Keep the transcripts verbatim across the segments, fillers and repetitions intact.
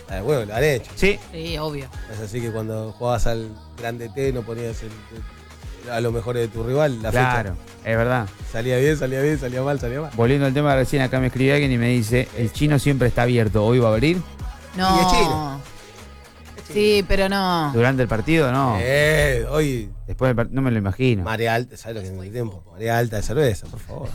La de huevo, la derecha. Sí. Sí, obvio. Es así que cuando jugabas al grande T no ponías el, el, a lo mejor de tu rival, la Claro, fecha. es verdad. Salía bien, salía bien, salía mal, salía mal. Volviendo al tema, recién acá me escribe alguien y me dice, el chino siempre está abierto, ¿hoy va a abrir? No. Y es chino. Sí, pero no. Durante el partido, no. Eh, hoy, Después del part- no me lo imagino. marea alta, ¿sabes lo que es en el tiempo? Marea alta de cerveza, por favor.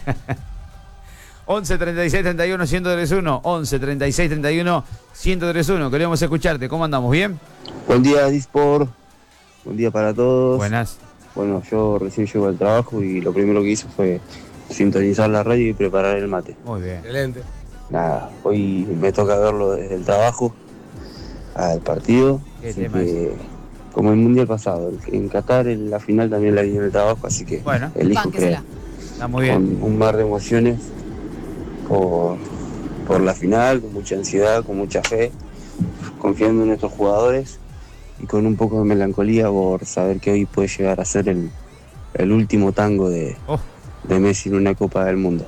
once treinta y seis treinta y uno ciento treinta y uno, once treinta y seis treinta y uno ciento treinta y uno. Queremos escucharte. ¿Cómo andamos? ¿Bien? Buen día, Disport. Buen día para todos. Buenas. Bueno, yo recién llego al trabajo y lo primero que hice fue sintonizar la radio y preparar el mate. Muy bien. Excelente. Nada, hoy me toca verlo desde el trabajo al partido. ¿Qué Así tema que, como el mundial pasado, en Qatar en la final también la vi en el trabajo, así que Bueno. elijo creer. Bánquesela. Está muy bien. Con un mar de emociones por, por la final, con mucha ansiedad, con mucha fe, confiando en nuestros jugadores y con un poco de melancolía por saber que hoy puede llegar a ser el, el último tango de, Oh. de Messi en una Copa del Mundo.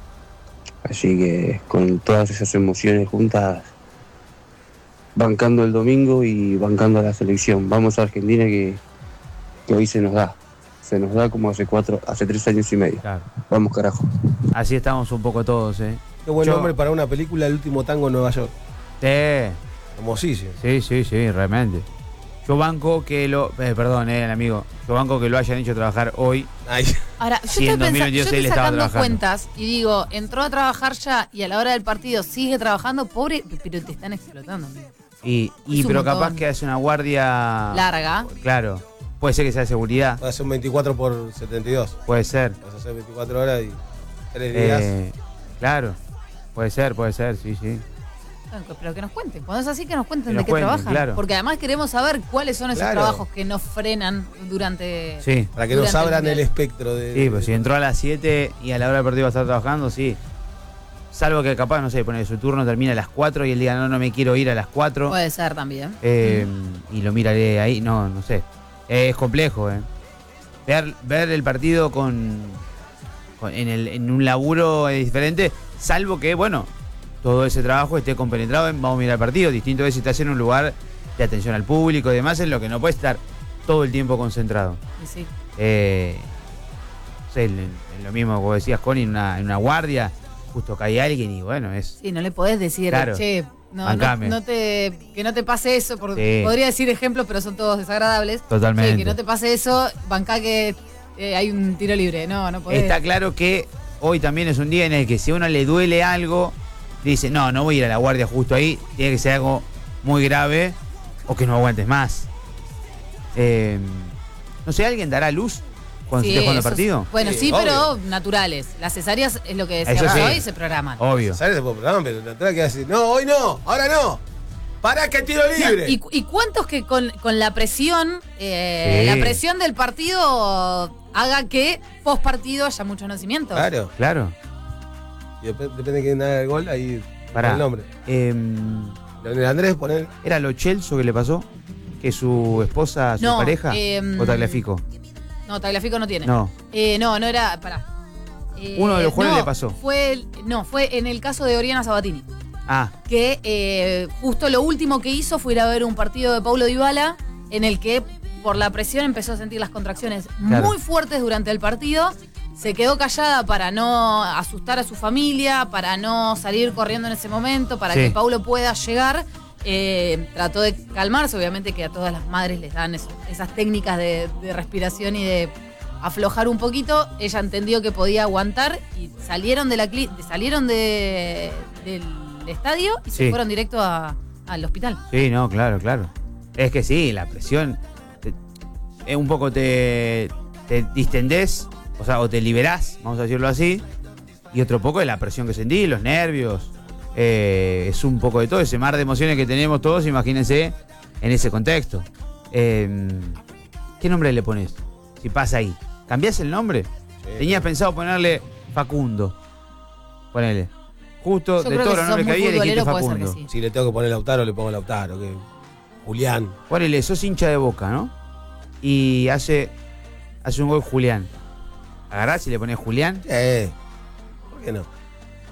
Así que con todas esas emociones juntas, bancando el domingo y bancando a la selección. Vamos a Argentina que, que hoy se nos da. Se nos da como hace cuatro, hace tres años y medio. Claro. Vamos carajo. Así estamos un poco todos, ¿eh? Qué buen Yo- nombre para una película, El último tango en Nueva York. Sí, Hermosísimo. sí, sí, sí, realmente. Yo banco que lo... Eh, perdón, eh, amigo. Yo banco que lo hayan hecho trabajar hoy. Ay, Ahora, yo Sí, en estoy, dos mil pensa- veintidós yo estoy él estaba sacando trabajando. cuentas y digo, entró a trabajar ya y a la hora del partido sigue trabajando, pobre, pero te están explotando. amigo. Y, y Es un pero montón. capaz que hace una guardia... Larga. Claro. Puede ser que sea de seguridad. va a ser un veinticuatro por setenta y dos. Puede ser. Vas a hacer veinticuatro horas y tres días. Eh, claro. Puede ser, puede ser, sí, sí. Pero que nos cuenten. Cuando es así, que nos cuenten Que de nos qué cuenten, trabajan. claro. Porque además queremos saber cuáles son esos Claro. trabajos que nos frenan durante. Sí. Para que nos durante el abran el mundial. espectro de. Sí, pues si entró a las siete y a la hora del partido va a estar trabajando, sí. Salvo que capaz, no sé, pone su turno termina a las cuatro y él diga, no, no me quiero ir a las cuatro. Puede ser también. Eh, y lo miraré ahí, no, no sé. Eh, es complejo, ¿eh? Ver, ver el partido con, con- en, el, en un laburo es diferente, salvo que, bueno, todo ese trabajo esté compenetrado en vamos a mirar el partido. Distinto es si estás en un lugar de atención al público y demás, en lo que no puedes estar todo el tiempo concentrado. Y sí. Eh, no sé, en, en lo mismo como decías, Connie, en una, en una guardia, justo cae alguien y bueno, es... Sí, no le podés decir, Claro. che, no, no, Bancame. no te, que no te pase eso. Porque Sí. podría decir ejemplos, pero son todos desagradables. Totalmente. Che, que no te pase eso, bancá que eh, hay un tiro libre. No, no podés. Está claro que hoy también es un día en el que si a uno le duele algo, dice, no, no voy a ir a la guardia justo ahí, tiene que ser algo muy grave o que no aguantes más. Eh, no sé, ¿alguien dará luz cuando Sí, se esté jugando el esos- partido? Bueno, sí, Sí, pero naturales. Las cesáreas es lo que Eso decíamos sí. hoy, se programan. Obvio. ¿Sabes ese programa? Pero la otra que va a decir, no, hoy no, ahora no. Pará que tiro libre. ¿Y, y cuántos que con, con la presión, eh, Sí. la presión del partido haga que post partido haya muchos nacimientos? Claro. Claro. Y dep- depende de quién haga el gol, ahí Pará. el nombre. Eh, Leonel Andrés, poner. ¿Era lo Chelso que le pasó? ¿Que su esposa, su No, pareja? em, ¿O Tagliafico? No, Tagliafico no tiene. No. Eh, no, no era. Pará. Eh, Uno de los jugadores no, le pasó. Fue el- no, fue en el caso de Oriana Sabatini. Ah, Que eh, justo lo último que hizo fue ir a ver un partido de Paulo Dybala en el que por la presión empezó a sentir las contracciones Claro. muy fuertes durante el partido. Se quedó callada para no asustar a su familia, para no salir corriendo en ese momento, para Sí. que Paulo pueda llegar. Eh, trató de calmarse, obviamente que a todas las madres les dan eso- esas técnicas de, de respiración y de aflojar un poquito. Ella entendió que podía aguantar y salieron de la cli- salieron de, del estadio y se Sí. fueron directo a- al hospital. sí, no, claro, claro. Es que sí, la presión. te- eh, un poco te, te distendés, o sea, o te liberás, vamos a decirlo así. Y otro poco de la presión que sentí, los nervios. eh, es un poco de todo, ese mar de emociones que tenemos todos, imagínense, en ese contexto. Eh, ¿Qué nombre le pones? Si pasa ahí. ¿Cambiás el nombre? Tenías pensado ponerle Facundo. Ponele. Justo Yo de creo todos que los si sos nombres que muy había, elegiste futbolero puede ser que Facundo. sí. Si le tengo que poner Lautaro, le pongo Lautaro. Que... Julián. Ponele, sos hincha de Boca, ¿no? Y hace, hace un gol Julián. Agarrás y le pones Julián. Eh, ¿por qué no?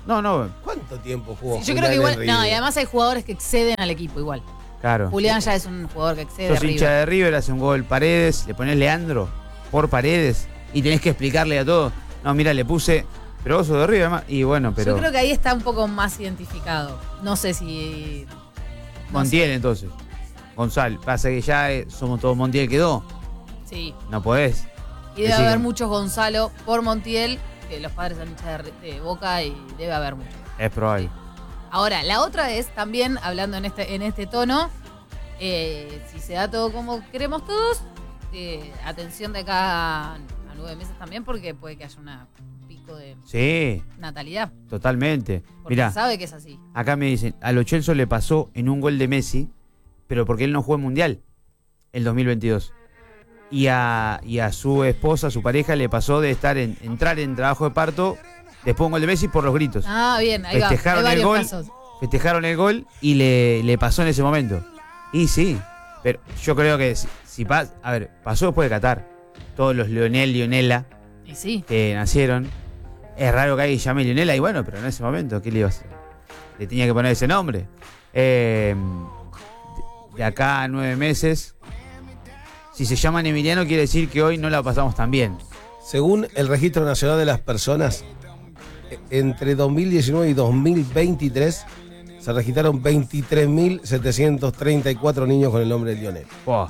No, no, ¿Cuánto tiempo jugó? Yo Julián creo que igual. en River? No, y además hay jugadores que exceden al equipo igual. claro. Julián ya es un jugador que excede Sos a River. hincha de River, hace un gol Paredes, le pones Leandro por Paredes y tenés que explicarle a todos. No, mira, le puse, pero vos sos de River, ma- y bueno, pero Yo creo que ahí está un poco más identificado. No sé si. no Montiel entonces. Gonzalo, pasa que ya eh, somos todos Montiel quedó. sé. Sí. No podés. Y debe Decime. haber muchos Gonzalo por Montiel, que los padres son hinchas de, de Boca y debe haber muchos. Es probable. Ahora, la otra es también, hablando en este, en este tono, eh, si se da todo como queremos todos, eh, atención de acá a, a nueve meses también, porque puede que haya una, un pico de Sí, natalidad. totalmente. Porque Mirá, sabe que es así. acá me dicen, a Lo Celso le pasó en un gol de Messi, pero porque él no jugó en Mundial el dos mil veintidós. Y a, y a su esposa, su pareja, le pasó de estar en, entrar en trabajo de parto, después un gol de Messi por los gritos. Ah, bien, ahí va. Hay Festejaron el varios gol. casos. Festejaron el gol y le, le pasó en ese momento. Y sí, pero yo creo que si, si pasa, a ver, pasó después de Qatar. Todos los Lionel, Lionela Y sí. que nacieron. Es raro que alguien llame Lionela y bueno, pero en ese momento, ¿qué le iba a hacer? Le tenía que poner ese nombre. Eh, de, de acá a nueve meses, si se llaman Emiliano, quiere decir que hoy no la pasamos tan bien. Según el Registro Nacional de las Personas, e- entre dos mil diecinueve y dos mil veintitrés se registraron veintitrés mil setecientos treinta y cuatro niños con el nombre de Lionel. Oh,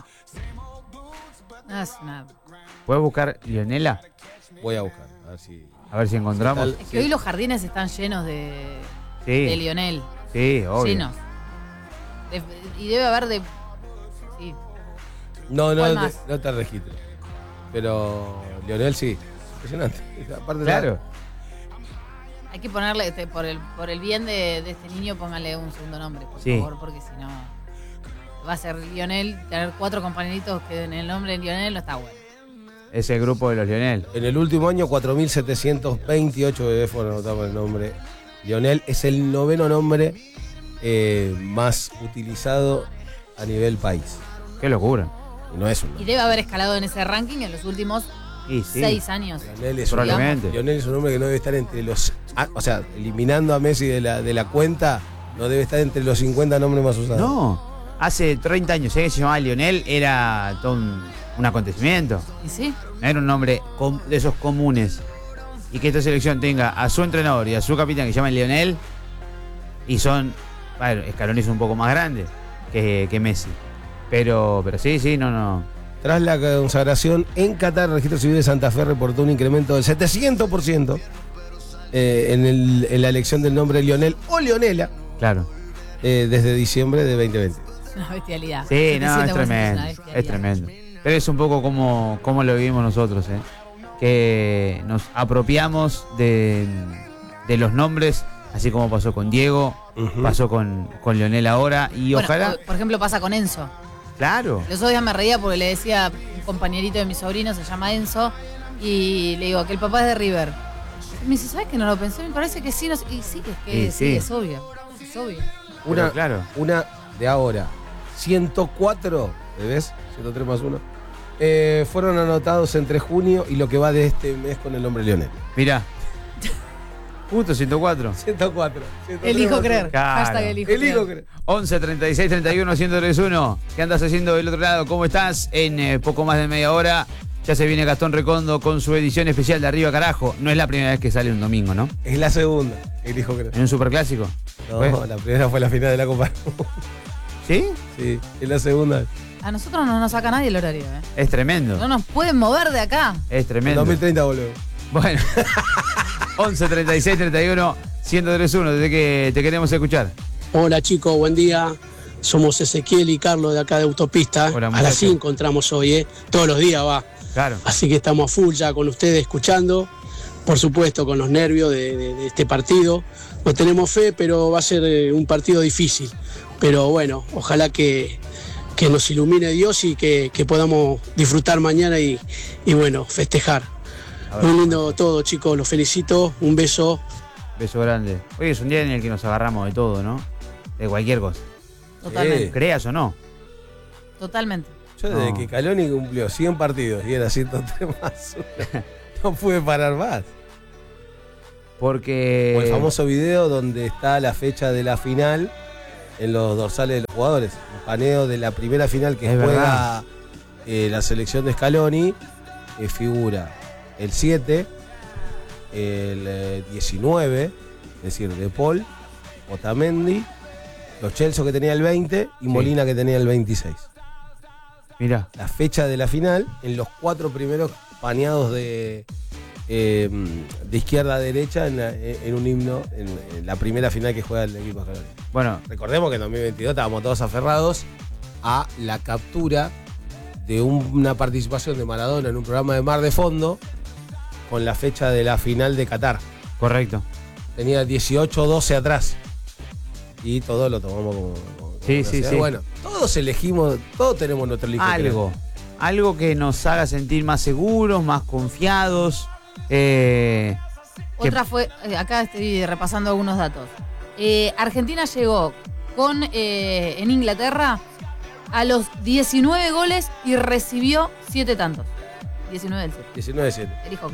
No es nada. ¿puedes buscar Lionela? Voy a buscar, a ver si... A ver si encontramos. Tal- Es que hoy los jardines están llenos de, de Sí, Lionel. sí, obvio. Llenos. De- y debe haber de. Sí. No, no, ¿Cuál te- más? no te registro. Pero Lionel sí. Impresionante. Aparte Claro. Hay que ponerle, este, por el por el bien de, de este niño, póngale un segundo nombre, por Sí. favor, porque si no. Va a ser Lionel, tener cuatro compañeritos que en el nombre de Lionel no está bueno. Es el grupo de los Lionel. En el último año, cuatro mil setecientos veintiocho bebés fueron anotados con el nombre Lionel. Es el noveno nombre eh, más utilizado a nivel país. Qué locura. Y no es un Y nombre. debe haber escalado en ese ranking en los últimos Y sí. seis años. Lionel es, un, Probablemente. Lionel es un nombre que no debe estar entre los... ah, o sea, eliminando a Messi de la, de la cuenta, no debe estar entre los cincuenta nombres más usados. No, hace treinta años, ¿eh? Se llamaba Lionel, era todo un, un acontecimiento. ¿Y sí? No era un nombre com- de esos comunes. Y que esta selección tenga a su entrenador y a su capitán que se llama Lionel, y son, bueno, escalones un poco más grandes que, que Messi. Pero, pero sí, sí, no, no. Tras la consagración en Qatar, el Registro Civil de Santa Fe reportó un incremento del setecientos por ciento eh, en, el- en la elección del nombre Lionel o Lionela Claro. eh, desde diciembre de veinte veinte. Es una bestialidad. Sí, no, es setecientos por ciento tremendo. una Es bestialidad. tremendo. Pero es un poco como, como lo vivimos nosotros, ¿eh? Que nos apropiamos de, de los nombres, así como pasó con Diego, Ujú. pasó con, con Lionel ahora, y Bueno, ojalá. o- por ejemplo, pasa con Enzo. Claro. Los otros días me reía porque le decía a un compañerito de mi sobrino, se llama Enzo, y le digo que el papá es de River. Y me dice, ¿sabes que no lo pensé? Me parece que sí. No sé". Y sí, es que Y sí, sí. es obvio. Es obvio. Una, Pero claro. una de ahora. ciento cuatro bebés, ciento tres más uno, eh, fueron anotados entre junio y lo que va de este mes con el nombre Lionel. Mirá. Justo ciento cuatro. ciento cuatro. ciento tres Elijo más creer. uno. Claro. Hashtag elijo, Elijo creer. creer. once, treinta y seis, treinta y uno, ciento tres uno. ¿Qué andas haciendo del otro lado? ¿Cómo estás? En eh, poco más de media hora ya se viene Gastón Recondo con su edición especial de Arriba Carajo. No es la primera vez que sale un domingo, ¿no? Es la segunda. Elijo creer. En un superclásico. No, Bueno. la primera fue la final de la Copa. ¿Sí? Sí, es la segunda. A nosotros no nos saca nadie el horario. ¿eh? Es tremendo. No nos pueden mover de acá. Es En tremendo. dos mil treinta volvemos. Bueno. once, treinta y seis, treinta y uno, ciento tres uno. Desde que te queremos escuchar. Hola chicos, buen día. Somos Ezequiel y Carlos de acá de Autopista. Hola, a muchachos. las cinco entramos hoy, ¿eh? Todos los días va. Claro. Así que estamos a full ya con ustedes escuchando. Por supuesto, con los nervios de, de- de este partido. No tenemos fe, pero va a ser eh, un partido difícil. Pero bueno, ojalá que, que nos ilumine Dios y que, que podamos disfrutar mañana y, y bueno, festejar. A ver. Muy lindo todo, chicos. Los felicito. Un beso. Beso grande. Hoy es un día en el que nos agarramos de todo, ¿no? De cualquier cosa. Totalmente. Eh. Creas o no. Totalmente. Yo desde No. que Caloni cumplió cien partidos y era ciento tres más uno, no pude parar más. Porque... O el famoso video donde está la fecha de la final en los dorsales de los jugadores. Un paneo de la primera final que Es juega eh, la selección de Scaloni, que figura el siete, el eh, diecinueve, es decir, De Paul, Otamendi, Lo Celso que tenía el veinte y Molina que tenía el veintiséis. Mirá. La fecha de la final en los cuatro primeros paneados de, eh, de izquierda a derecha en, la- en un himno en, en la primera final que juega el equipo Scaloni. Bueno, Recordemos que en dos mil veintidós estábamos todos aferrados a la captura de un- una participación de Maradona en un programa de Mar de Fondo con la fecha de la final de Qatar. correcto. Tenía dieciocho doce atrás. Y todos lo tomamos como. como Sí, una sí, ciudad. sí. Bueno, todos elegimos, todos tenemos nuestro elige. Algo. Algo que nos haga sentir más seguros, más confiados. Eh, que- Otra fue, eh, acá estoy repasando algunos datos. Eh, Argentina llegó con eh, en Inglaterra a los diecinueve goles y recibió siete tantos. diecinueve del siete. diecinueve siete. Elijo.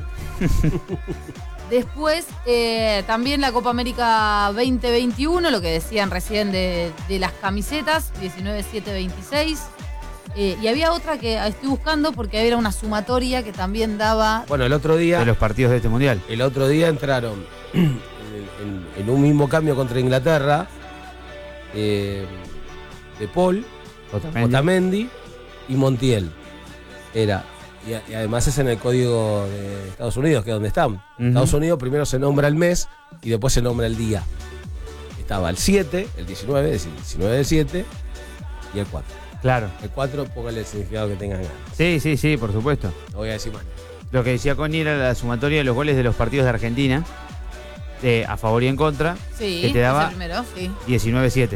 Después, eh, también la Copa América veinte veintiuno, lo que decían recién de, de las camisetas, diecinueve siete veintiséis. Eh, y había otra que estoy buscando porque era una sumatoria que también daba. Bueno, el otro día. de los partidos de este mundial. El otro día entraron en, en- en un mismo cambio contra Inglaterra eh, De Paul, Otamendi. Otamendi y Montiel. Era. Y, a- y además es en el código de Estados Unidos, que es donde están. Ujú. Estados Unidos primero se nombra el mes y después se nombra el día. Estaba el siete, el diecinueve, es decir, diecinueve del siete y el cuatro. Claro. El cuatro, póngale el significado que tengan ganas. Sí, sí, sí, por supuesto. No voy a decir más. Lo que decía Connie era la sumatoria de los goles de los partidos de Argentina, de a favor y en contra, Sí, que te daba ese primero, sí. diecinueve siete.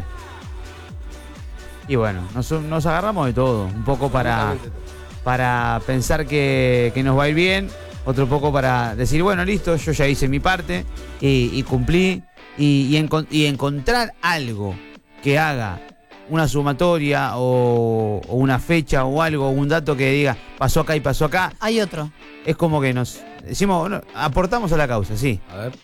Y bueno, nos, nos agarramos de todo, un poco para, para pensar que, que nos va a ir bien, otro poco para decir, bueno, listo, yo ya hice mi parte y, y cumplí, y, y, encon- y encontrar algo que haga una sumatoria o, o una fecha o algo, un dato que diga, pasó acá y pasó acá, Hay otro. es como que nos decimos, bueno, aportamos a la causa, sí. A ver.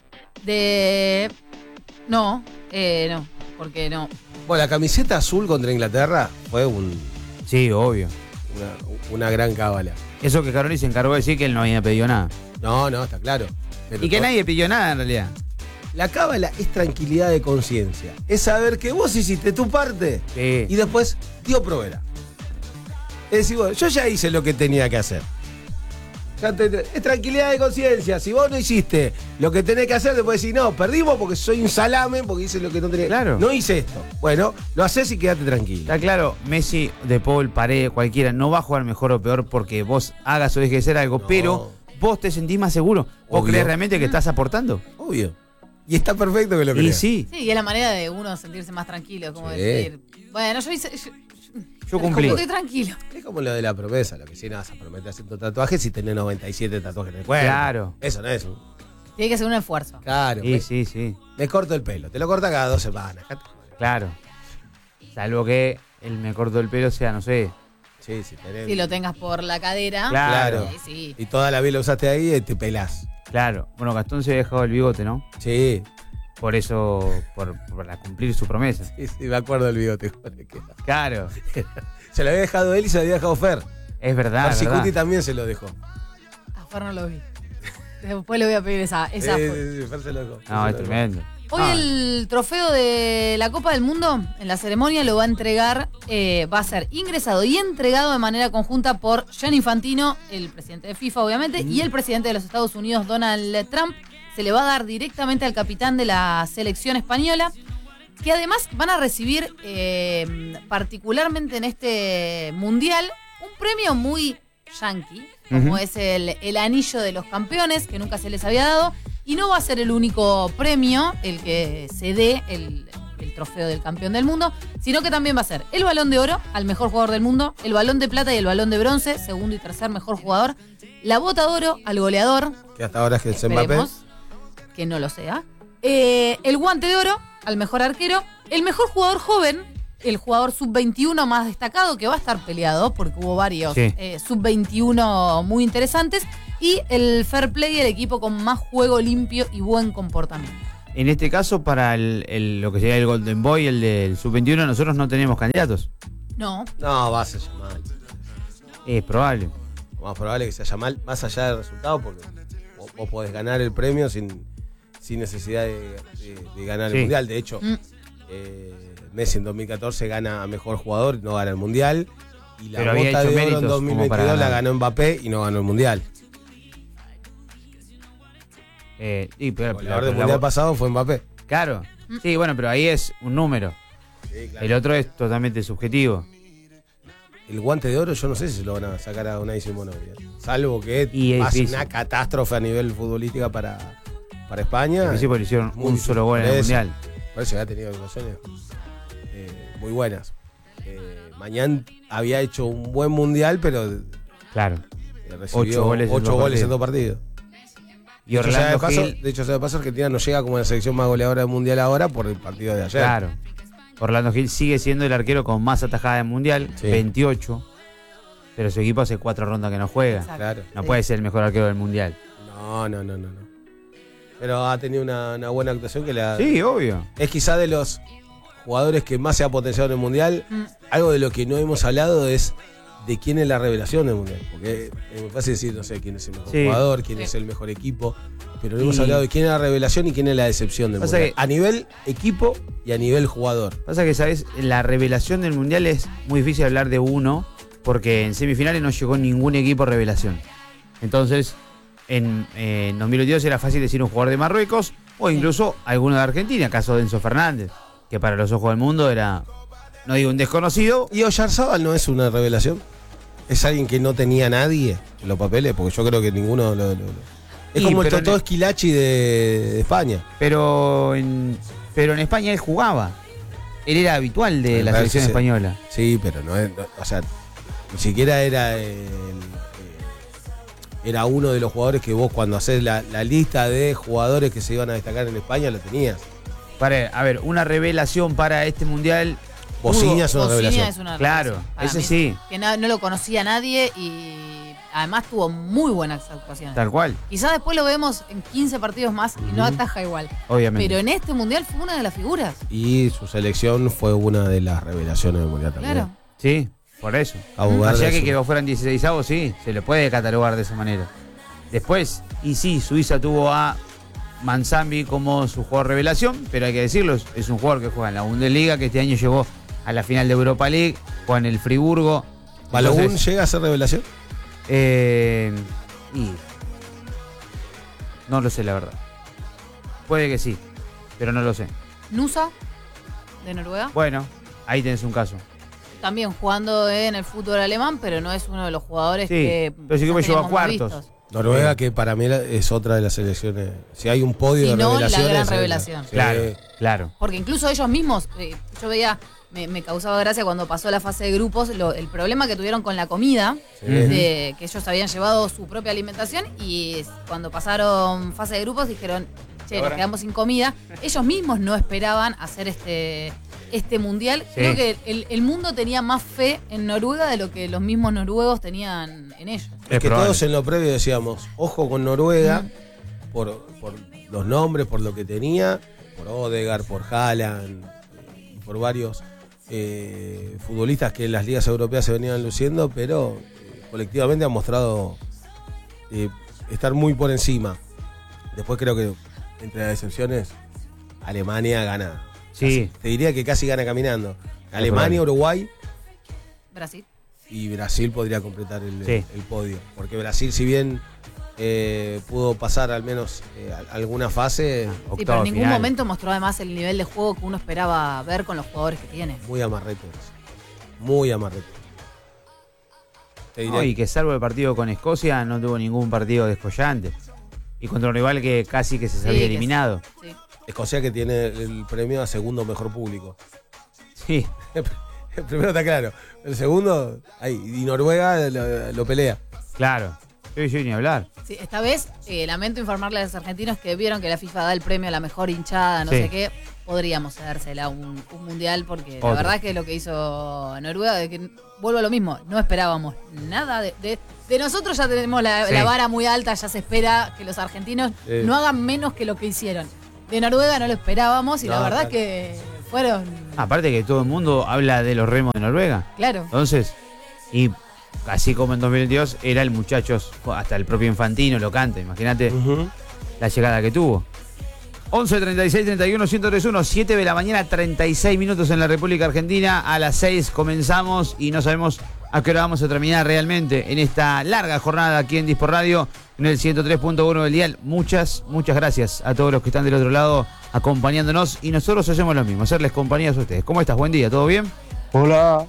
De. No, eh, no, porque no. Bueno, la camiseta azul contra Inglaterra fue un, Sí, obvio. una, una gran cábala. Eso que Caroli se encargó de decir que él no había pedido nada. No, no, está claro. Pero Y que to- nadie pidió nada en realidad. La cábala es tranquilidad de conciencia. Es saber que vos hiciste tu parte Sí. y después Dios proveerá. Es decir, bueno, yo ya hice lo que tenía que hacer. Ya te- es tranquilidad de conciencia. Si vos no hiciste lo que tenés que hacer, después decir, no, perdimos porque soy un salame, porque hice lo que no tenía. Claro. No hice esto. Bueno, lo haces y quédate tranquilo. Está claro, Messi, De Paul, Paredes, cualquiera, no va a jugar mejor o peor porque vos hagas o dejes de hacer algo, No. pero vos te sentís más seguro. ¿Vos Obvio. crees realmente que estás aportando? Obvio. Y está perfecto que lo Y creas. sí, Sí, y es la manera de uno sentirse más tranquilo, como Sí. decir, bueno, yo hice. Yo, yo cumplí. Estoy tranquilo. Es como lo de la promesa, lo que si no vas a prometer hacer tu tatuaje si tenés noventa y siete tatuajes en el cuerpo. Claro. Eso no es un. Tiene que ser un esfuerzo. Claro. Sí, me, sí, sí, me corto el pelo. Te lo corta cada dos semanas. claro. Salvo que el me corto el pelo sea, no sé. Sí, sí, tenés. Si lo tengas por la cadera. Claro. Sí, sí. Y toda la vida lo usaste ahí y te pelás. Claro. Bueno, Gastón se había dejado el bigote, ¿no? Sí. Por eso, por, para cumplir su promesa. Sí, sí, me acuerdo del bigote. Claro. Se lo había dejado él y se lo había dejado Fer. Es verdad, es Marcicuti verdad. también se lo dejó. A Fer no lo vi. Después le voy a pedir esa. esa Sí, fue. sí, sí, Fer se lo dejó. Fer No, se es lo dejó. tremendo. Hoy Ah, el trofeo de la Copa del Mundo, en la ceremonia lo va a entregar, eh, va a ser ingresado y entregado de manera conjunta por Gianni Infantino, el presidente de FIFA obviamente, y el presidente de los Estados Unidos, Donald Trump. Se le va a dar directamente al capitán de la selección española, que además van a recibir, eh, particularmente en este mundial, un premio muy yankee, como Ujú. es el, el anillo de los campeones, que nunca se les había dado. Y no va a ser el único premio el que se dé el, el trofeo del campeón del mundo, sino que también va a ser el balón de oro al mejor jugador del mundo, el balón de plata y el balón de bronce, segundo y tercer mejor jugador, la bota de oro al goleador, Que hasta ahora es que es Mbappé. esperemos que no lo sea, eh, el guante de oro al mejor arquero, el mejor jugador joven, el jugador sub veintiuno más destacado, que va a estar peleado, porque hubo varios Sí. eh, sub veintiuno muy interesantes, y el fair play, el equipo con más juego limpio y buen comportamiento. En este caso, para el, el- lo que sería el Golden Boy, el del sub veintiuno, nosotros no tenemos candidatos. No, No, vas a llamar. Es probable. Lo más probable que se haya mal, más allá del resultado, porque vos, vos podés ganar el premio sin, sin necesidad de, de- de ganar Sí. el mundial. De hecho, Mm. eh, Messi en dos mil catorce gana a mejor jugador, no gana el mundial. Y la Pero había bota hecho de oro méritos en como dos mil para veintidós la ganar. ganó Mbappé y no ganó el mundial. Eh, y, pero, El pero- goleador del pero la mundial bo- pasado fue Mbappé. Claro. Sí, bueno, pero ahí es un número. Sí, claro. El otro es totalmente subjetivo. El guante de oro yo no sé si se lo van a sacar a Unai Simón. Salvo que Y es pase difícil. una catástrofe a nivel futbolística para, para España. Al principio le hicieron Muy un difícil. solo gol en el Por eso. mundial. Parece que ha tenido actuaciones eh, muy buenas. Eh, Mañán había hecho un buen mundial, pero eh, Claro. recibió Ocho goles en ocho dos goles en partidos. dos partidos. Y de, hecho, sea de, Orlando paso, Gil, de hecho, sea de paso, Argentina no llega como la selección más goleadora del mundial ahora por el partido de ayer. claro. Orlando Gil sigue siendo el arquero con más atajadas del mundial, Sí. veintiocho. Pero su equipo hace cuatro rondas que no juega. Exacto. Claro. No Sí. puede ser el mejor arquero del mundial. No, no, no, no, no. Pero ha tenido una, una buena actuación que la. Sí, obvio. Es quizá de los jugadores que más se ha potenciado en el mundial. Mm. Algo de lo que no hemos hablado es de quién es la revelación del mundial. Porque es muy fácil decir, no sé, quién es el mejor Sí. jugador, quién Sí. es el mejor equipo. Pero no Y- hemos hablado de quién es la revelación y quién es la decepción del Pasa mundial. que- A nivel equipo y a nivel jugador. Pasa que, ¿sabes? La revelación del mundial es muy difícil hablar de uno, porque en semifinales no llegó ningún equipo revelación. Entonces, en, eh, en dos mil veintidós era fácil decir un jugador de Marruecos o incluso alguno de Argentina, caso de Enzo Fernández, que para los ojos del mundo era, no digo un desconocido. ¿Y Oyarzábal no es una revelación? ¿Es alguien que no tenía nadie en los papeles? Porque yo creo que ninguno lo. lo- lo- Es Y, como el pero Totó en- Esquilachi de, de España. Pero en, pero en España él jugaba. Él era habitual de Me la parece selección ser. española. Sí, pero no es. no- o sea, ni siquiera era el, eh, era uno de los jugadores que vos, cuando haces la, la lista de jugadores que se iban a destacar en España, lo tenías. Para, a ver, una revelación para este mundial. Bociña es una Bociña revelación. es una Claro, revelación. Para ese mí, sí. Que no, no lo conocía nadie y además tuvo muy buenas actuaciones. Tal cual, Quizás después lo vemos en quince partidos más y no ataja igual. obviamente. Pero en este mundial fue una de las figuras. Y su selección fue una de las revelaciones del mundial también. Claro. Sí, por eso. Cabo Verde Allá es que un- quedó fuera en dieciseisavos, sí, se le puede catalogar de esa manera. Después, y sí, Suiza tuvo a Manzambi como su jugador revelación, pero hay que decirlo, es- es un jugador que juega en la Bundesliga, que este año llegó a la final de Europa League, juega en el Friburgo. ¿Balogun Entonces, llega a ser revelación? eh, y no lo sé, la verdad. Puede que sí, pero no lo sé. Nusa, de Noruega, Bueno, ahí tenés un caso. también jugando en el fútbol alemán, pero no es uno de los jugadores Sí, que. pero sí que quizás llegó a teníamos más cuartos. vistos. Noruega, que para mí es otra de las selecciones. Si hay un podio Si de no, la revelaciones. gran es la- revelación. Sí. Claro, claro. Porque incluso ellos mismos, eh, yo veía, me, me causaba gracia cuando pasó la fase de grupos, lo- el problema que tuvieron con la comida, Sí. de que ellos habían llevado su propia alimentación y cuando pasaron fase de grupos dijeron, che, nos Ahora. quedamos sin comida. Ellos mismos no esperaban hacer este, este mundial. Sí. Creo que el, el mundo tenía más fe en Noruega de lo que los mismos noruegos tenían en ellos. Es que probable. todos en lo previo decíamos, ojo con Noruega, por, por los nombres, por lo que tenía, por Odegaard, por Haaland, eh, por varios eh, futbolistas que en las ligas europeas se venían luciendo, pero eh, colectivamente han mostrado eh, estar muy por encima. Después creo que entre las excepciones, Alemania gana. Sí. Casi- te diría que casi gana caminando. Alemania, probable. Uruguay Brasil. y Brasil podría completar el, Sí. el podio. Porque Brasil, si bien eh, pudo pasar al menos eh, a- alguna fase, Sí, pero Octavo en ningún final. momento mostró además el nivel de juego que uno esperaba ver con los jugadores que tiene. muy amarrete. Muy amarrete. Te No, diré- y que salvo el partido con Escocia no tuvo ningún partido descollante. Y contra un rival que casi que se Sí, había que eliminado. Sí. Escocia, que tiene el premio a segundo mejor público. Sí, El primero está claro. El segundo, ahí. Y Noruega lo, lo pelea. claro. Sí, sí, ni hablar. Sí, esta vez eh, lamento informarle a los argentinos que vieron que la FIFA da el premio a la mejor hinchada, no Sí. sé qué. Podríamos dársela un, un mundial porque Otro. la verdad que lo que hizo Noruega, de que vuelvo a lo mismo, no esperábamos nada de, de, de nosotros ya tenemos la, Sí. la vara muy alta, ya se espera que los argentinos Sí. no hagan menos que lo que hicieron. De Noruega no lo esperábamos y No, la verdad claro. que fueron, Aparte que todo el mundo habla de los remos de Noruega. claro. Entonces, y así como en dos mil veintidós, era el muchacho, hasta el propio Infantino lo canta, imagínate Ujú. la llegada que tuvo. once, treinta y seis, treinta y uno, ciento treinta y uno, siete de la mañana, treinta y seis minutos en la República Argentina. A las seis comenzamos y no sabemos a qué hora vamos a terminar realmente en esta larga jornada aquí en Dispor Radio, en el ciento tres punto uno del dial. Muchas, muchas gracias a todos los que están del otro lado acompañándonos y nosotros hacemos lo mismo, hacerles compañías a ustedes. ¿Cómo estás? Buen día, ¿todo bien? Hola,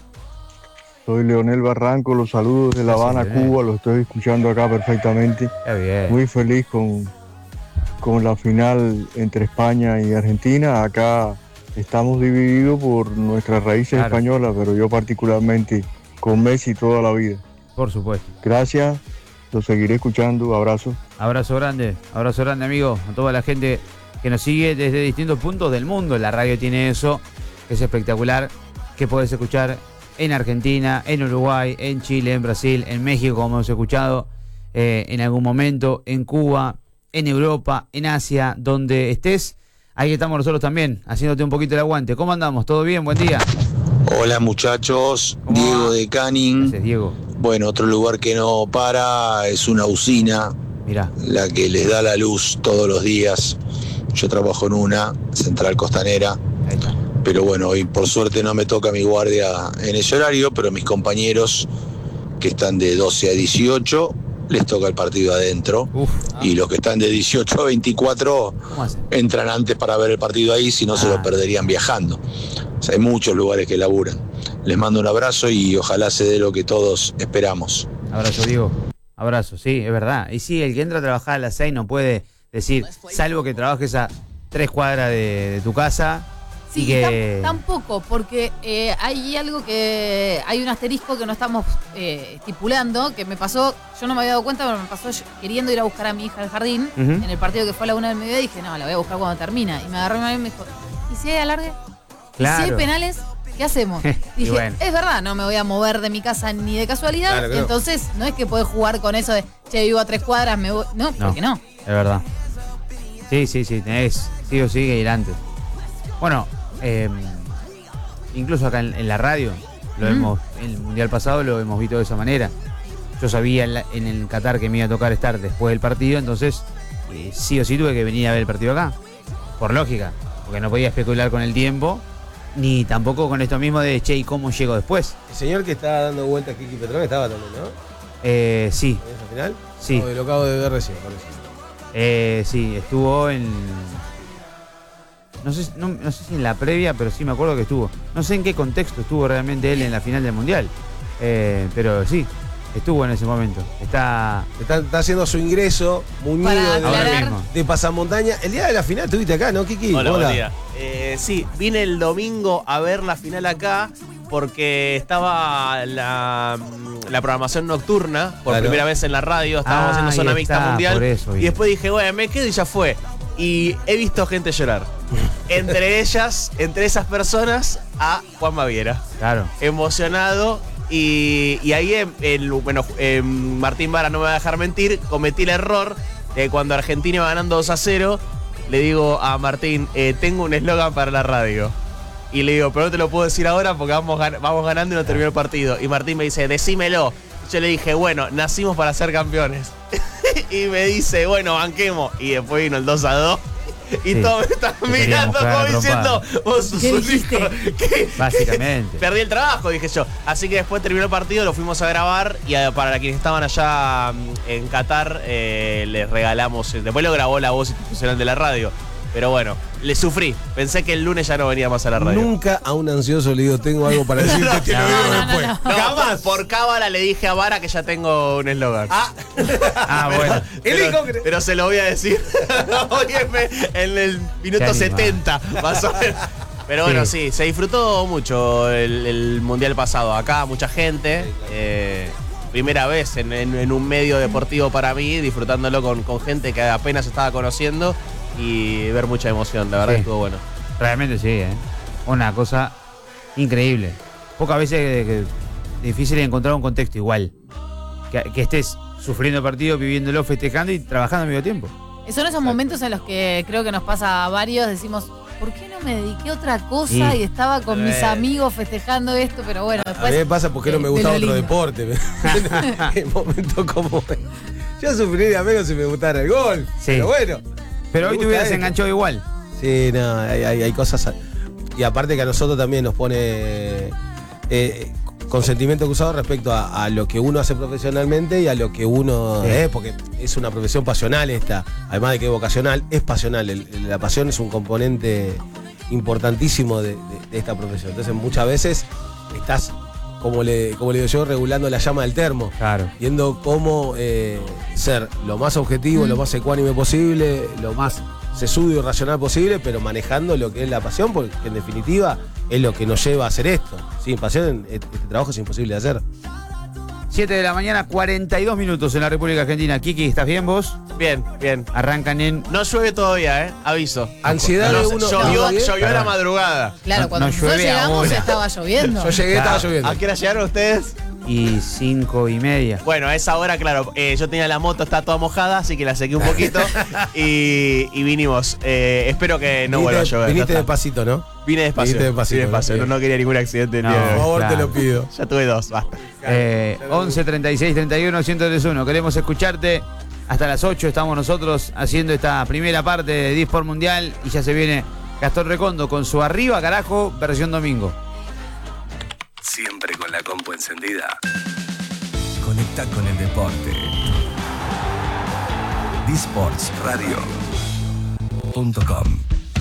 soy Leonel Barranco, los saludos de La Gracias, Habana, Leonel. Cuba, lo estoy escuchando acá perfectamente. Está bien. Muy feliz con, con la final entre España y Argentina. Acá estamos divididos por nuestras raíces Claro. españolas, pero yo particularmente con Messi toda la vida. Por supuesto. Gracias, lo seguiré escuchando, abrazo. Abrazo grande, abrazo grande, amigo, a toda la gente que nos sigue desde distintos puntos del mundo. La radio tiene eso, que es espectacular, que podés escuchar en Argentina, en Uruguay, en Chile, en Brasil, en México, como hemos escuchado eh, en algún momento, en Cuba, en Europa, en Asia, donde estés. Ahí estamos nosotros también, haciéndote un poquito el aguante. ¿Cómo andamos? ¿Todo bien? Buen día. Hola muchachos, ¿Cómo Diego va? de Canning. Gracias, Diego. Bueno, otro lugar que no para es una usina, Mirá, la que les da la luz todos los días. Yo trabajo en una, Central Costanera, ahí está. pero bueno, hoy por suerte no me toca mi guardia en ese horario, pero mis compañeros que están de doce a dieciocho les toca el partido adentro. Uf, Y los que están de dieciocho a veinticuatro ¿cómo hace? entran antes para ver el partido ahí, si no se Ah. lo perderían viajando. O sea, hay muchos lugares que laburan. Les mando un abrazo y ojalá se dé lo que todos esperamos. Abrazo, Diego. Abrazo, sí, es verdad. Y sí, el que entra a trabajar a las seis no puede decir, salvo que trabajes a tres cuadras de, de tu casa. Sí, y que... tam- tampoco, porque eh, hay algo que. Hay un asterisco que no estamos eh, estipulando, que me pasó, yo no me había dado cuenta, pero me pasó yo queriendo ir a buscar a mi hija al jardín, Ujú. en el partido que fue a la una del mediodía, dije, no, la voy a buscar cuando termina. Y me agarró mi marido y me dijo, ¿y si hay alargue? ¿Y si hay Claro. penales? ¿Qué hacemos? Y Dije, bueno. es verdad, no me voy a mover de mi casa ni de casualidad, Claro que no. entonces no es que podés jugar con eso de, che, vivo a tres cuadras, me voy. No, No. porque no. Es verdad. Sí, sí, sí, tenés, sí o sí que ir antes. Bueno, eh, incluso acá en, en la radio, lo Mm. hemos, en el mundial pasado lo hemos visto de esa manera. Yo sabía en, la- en el Qatar que me iba a tocar estar después del partido, entonces eh, sí o sí tuve que venir a ver el partido acá. Por lógica, porque no podía especular con el tiempo, ni tampoco con esto mismo de, che, ¿y cómo llego después? El señor que estaba dando vueltas, Kiki Petrón, estaba también, ¿no? Eh, sí, ¿En esa final? Sí. No, lo acabo de ver recién, por eso. Eh, sí, estuvo en. No sé, no, no sé si en la previa, pero sí me acuerdo que estuvo. No sé en qué contexto estuvo realmente él en la final del mundial. Eh, pero sí, estuvo en ese momento. Está. Está, está haciendo su ingreso, muñido Para de, Ahora aclarar, mismo. de pasamontaña. El día de la final estuviste acá, ¿no, Kiki? Hola, buen día. Eh, sí, vine el domingo a ver la final acá porque estaba la, la programación nocturna por Claro. primera vez en la radio, estábamos Ah, haciendo ahí zona mixta está, mundial por eso, y vine. después dije, bueno, me quedo y ya fue. Y he visto gente llorar. Entre ellas, entre esas personas, a Juan Baviera. Claro. Emocionado. Y, y ahí, em, el, bueno, em, Martín Vara no me va a dejar mentir, cometí el error de cuando Argentina iba ganando dos a cero, le digo a Martín, eh, tengo un eslogan para la radio. Y le digo, pero no te lo puedo decir ahora porque vamos, gan- vamos ganando y no terminó el partido. Y Martín me dice, decímelo. Yo le dije, bueno, nacimos para ser campeones. Y me dice, bueno, banquemos. Y después vino el dos a dos. Y Sí. todos me están Te mirando queríamos cagar como a diciendo, vos sos ¿Qué un dijiste? hijo. ¿Qué? Básicamente. Perdí el trabajo, dije yo. Así que después terminó el partido, lo fuimos a grabar y a- para quienes estaban allá mm, en Qatar eh, les regalamos. Después lo grabó la voz institucional de la radio. Pero bueno, le sufrí. Pensé que el lunes ya no venía más a la radio. Nunca a un ansioso le digo, tengo algo para decirte, te lo no, digo no, no, después. no. No, Jamás. por, por cábala le dije a Vara que ya tengo un eslogan. Ah, Ah, bueno. pero, pero se lo voy a decir hoy en, en el minuto Qué animal. setenta, más o menos. Pero bueno, Sí. sí, se disfrutó mucho el, el mundial pasado. Acá mucha gente. Sí, claro. eh, primera vez en, en, en un medio deportivo para mí, disfrutándolo con, con gente que apenas estaba conociendo y ver mucha emoción, la verdad Sí. que estuvo bueno. Realmente sí, ¿eh? Una cosa increíble. Pocas veces que, que difícil encontrar un contexto igual. Que, que estés sufriendo el partido, viviéndolo, festejando y trabajando al mismo tiempo. Son esos momentos en los que creo que nos pasa a varios, decimos, ¿por qué no me dediqué a otra cosa Sí. y estaba con mis Eh. amigos festejando esto? Pero bueno, A después... mí me pasa porque no me de- gustaba de lo otro lindo. deporte. En momentos como. Yo sufriría menos si me gustara el golf. Sí. Pero bueno. Pero me hoy te gusta hubieras esto. enganchado igual. Sí, no, hay, hay- hay cosas. a- Y aparte que a nosotros también nos pone eh, con sentimiento cruzado respecto a, a lo que uno hace profesionalmente y a lo que uno Sí. es, porque es una profesión pasional esta, además de que es vocacional, es pasional. El- el- la pasión es un componente importantísimo de, de- de esta profesión. Entonces muchas veces estás, como le, como le digo yo, regulando la llama del termo. Claro. Viendo cómo eh, ser lo más objetivo, lo más ecuánime posible, lo más sesudo y racional posible, pero manejando lo que es la pasión, porque en definitiva es lo que nos lleva a hacer esto. Sin pasión, este trabajo es imposible de hacer. siete de la mañana, cuarenta y dos minutos en la República Argentina. Kiki, ¿estás bien vos? Bien, bien. Arrancan en... No llueve todavía, ¿eh? Aviso. Ansiedad No, de uno. llovió, no, llovió a la Pará. madrugada. Claro, No- cuando no nosotros llueve llegamos ahora. estaba lloviendo. Yo llegué, estaba lloviendo. ¿A qué hora llegaron ustedes? Y cinco y media. Bueno, a esa hora, claro, eh, yo tenía la moto, está toda mojada, así que la sequé un poquito y, y vinimos. Eh, espero que no Viniste- vuelva a llover. Viniste ya está. despacito, ¿no? Vine despacio. viniste despacito, vine despacio. ¿no? No, no quería ningún accidente. el No. día de Por hoy. favor, claro. te lo pido. Ya tuve dos, basta. Eh, once, treinta y seis, treinta y uno, ciento tres uno. Queremos escucharte. Hasta las ocho estamos nosotros haciendo esta primera parte de Disport Mundial y ya se viene Gastón Recondo con su Arriba Carajo versión domingo. Siempre con la compu encendida. Conecta con el deporte. disports radio punto com.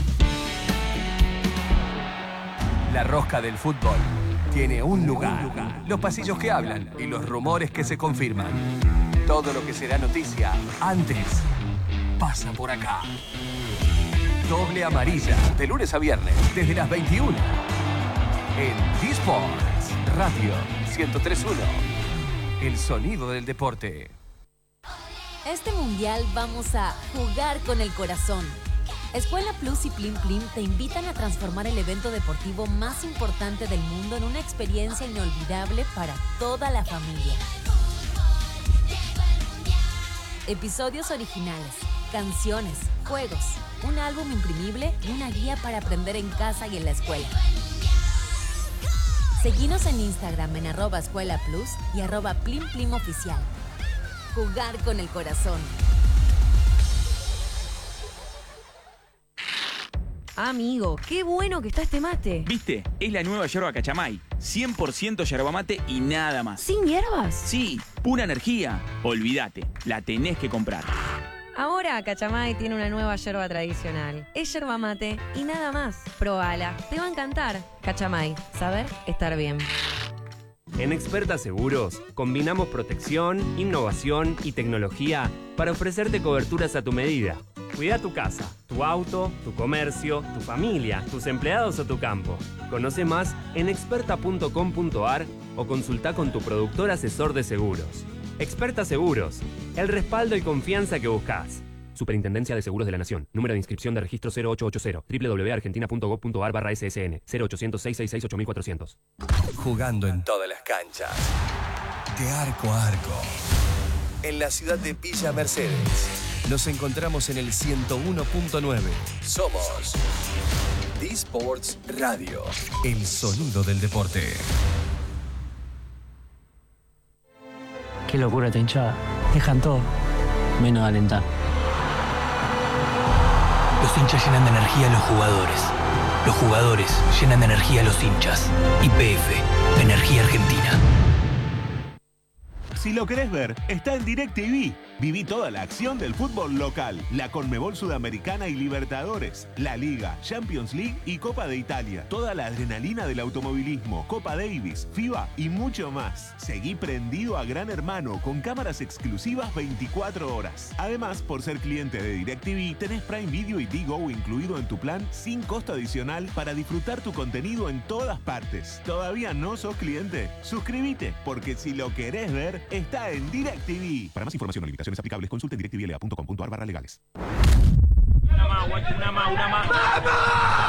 La rosca del fútbol tiene un lugar. Los pasillos que hablan y los rumores que se confirman. Todo lo que será noticia antes pasa por acá. Doble amarilla, de lunes a viernes, desde las veintiuna. En disports radio ciento tres punto uno. El sonido del deporte. Este mundial vamos a jugar con el corazón. Escuela Plus y Plim Plim te invitan a transformar el evento deportivo más importante del mundo en una experiencia inolvidable para toda la familia. Episodios originales, canciones, juegos, un álbum imprimible y una guía para aprender en casa y en la escuela. Seguinos en Instagram en arroba Escuela Plus y arroba Plim Plim Oficial. Jugar con el corazón. Amigo, qué bueno que está este mate. ¿Viste? Es la nueva yerba Cachamay. cien por ciento yerba mate y nada más. ¿Sin hierbas? Sí, pura energía. Olvídate, la tenés que comprar. Ahora Cachamay tiene una nueva yerba tradicional. Es yerba mate y nada más. Probala, te va a encantar. Cachamay, saber estar bien. En Experta Seguros combinamos protección, innovación y tecnología para ofrecerte coberturas a tu medida. Cuida tu casa, tu auto, tu comercio, tu familia, tus empleados o tu campo. Conoce más en experta punto com punto ar o consulta con tu productor asesor de seguros. Experta Seguros, el respaldo y confianza que buscas. Superintendencia de Seguros de la Nación. Número de inscripción de registro cero ocho ocho cero. doble u doble u doble u punto argentina punto gob punto ar barra S S N. cero ochocientos, seiscientos sesenta y seis, ocho mil cuatrocientos. Jugando en todas las canchas. De arco a arco. En la ciudad de Villa Mercedes. Nos encontramos en el ciento uno punto nueve. Somos disports Radio. El sonido del deporte. Qué locura esta hinchada. Dejan todo, menos alentar. Los hinchas llenan de energía a los jugadores. Los jugadores llenan de energía a los hinchas. Y P F, Energía Argentina. Si lo querés ver, está en DirecTV. Viví toda la acción del fútbol local, la Conmebol Sudamericana y Libertadores, la Liga, Champions League y Copa de Italia. Toda la adrenalina del automovilismo, Copa Davis, FIBA y mucho más. Seguí prendido a Gran Hermano con cámaras exclusivas veinticuatro horas. Además, por ser cliente de DirecTV, tenés Prime Video y Digo incluido en tu plan sin costo adicional para disfrutar tu contenido en todas partes. ¿Todavía no sos cliente? Suscríbete, porque si lo querés ver, está en DirecTV. Para más información o limitaciones aplicables, consulte en directvla punto com punto ar barra legales. Una más, una más, una más. ¡Vamos!